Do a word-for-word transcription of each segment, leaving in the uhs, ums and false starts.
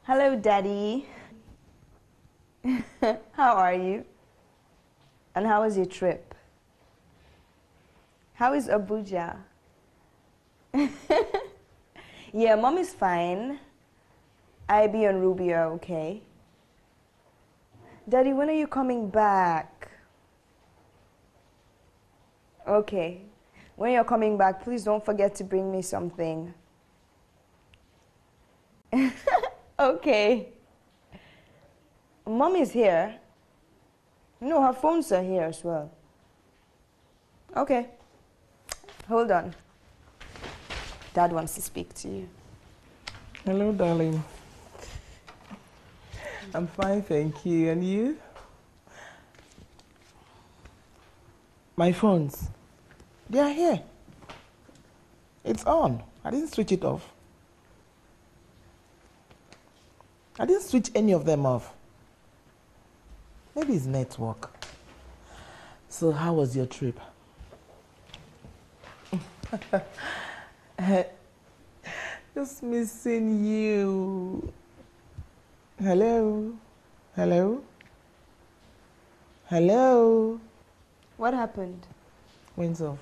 Hello, Daddy. How are you? And how was your trip? How is Abuja? Yeah, Mom is fine. Ivy and Ruby are okay. Daddy, when are you coming back? Okay. When you're coming back, please don't forget to bring me something. Okay. Mom is here. No, her phones are here as well. Okay. Hold on. Dad wants to speak to you. Hello, darling. I'm fine, thank you. And you? My phones. They are here. It's on. I didn't switch it off. I didn't switch any of them off. Maybe it's network. So how was your trip? Just missing you. Hello? Hello? Hello? What happened? When's off?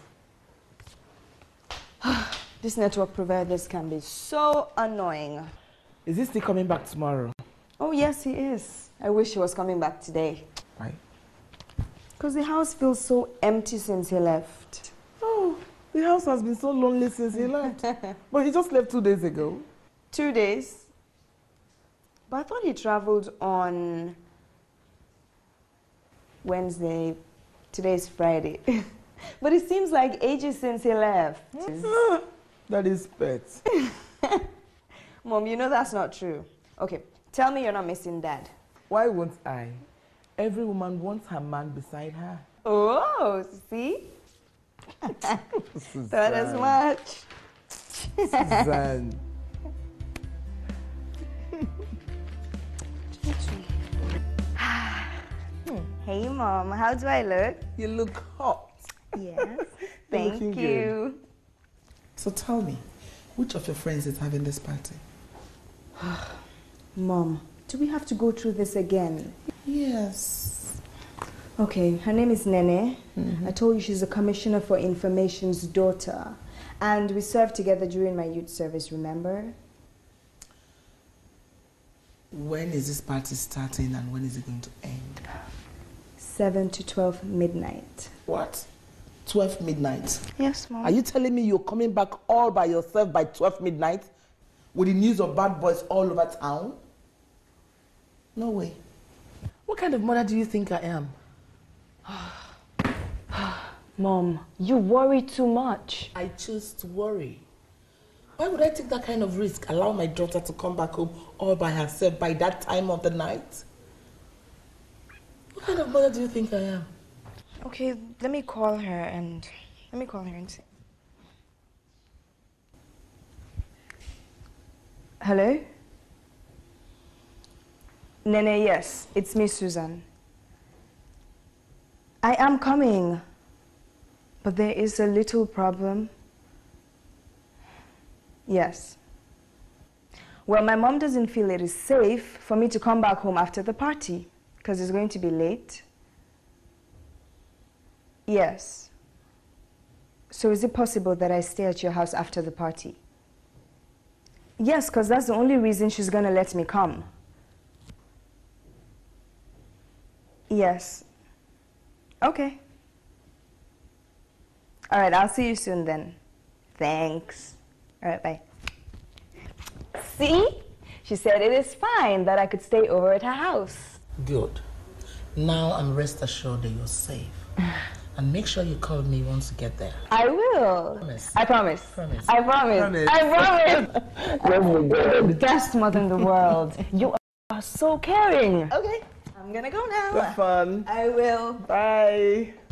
These network providers can be so annoying. Is he still coming back tomorrow? Oh, yes, he is. I wish he was coming back today. Why? Because the house feels so empty since he left. Oh, the house has been so lonely since he left. But he just left two days ago. Two days? But I thought he traveled on Wednesday. Today's Friday. But it seems like ages since he left. That is pet. Mom, you know that's not true. Okay, tell me you're not missing Dad. Why won't I? Every woman wants her man beside her. Oh, see? Thought as much. Suzanne. Hey, Mom, how do I look? You look hot. Yes, thank you. Good. So tell me, which of your friends is having this party? Mom, do we have to go through this again? Yes. Okay, her name is Nene. Mm-hmm. I told you she's a commissioner for information's daughter. And we served together during my youth service, remember? When is this party starting and when is it going to end? seven to twelve midnight. What? twelve midnight? Yes, Mom. Are you telling me you're coming back all by yourself by twelve midnight? With the news of bad boys all over town? No way. What kind of mother do you think I am? Mom, you worry too much. I choose to worry. Why would I take that kind of risk? Allow my daughter to come back home all by herself by that time of the night? What kind of mother do you think I am? Okay, let me call her and... Let me call her and see. Hello? Nene, yes, it's me, Susan. I am coming, but there is a little problem. Yes. Well, my mom doesn't feel it is safe for me to come back home after the party, because it's going to be late. Yes. So is it possible that I stay at your house after the party? Yes, because that's the only reason she's going to let me come. Yes. Okay. All right, I'll see you soon then. Thanks. All right, bye. See? She said it is fine that I could stay over at her house. Good. Now I'm rest assured that you're safe. And make sure you call me once you get there. I will. Promise. I promise. Promise. I promise. Promise. I promise. You're the best mother in the world. You are so caring. Okay, I'm gonna go now. Have fun. I will. Bye.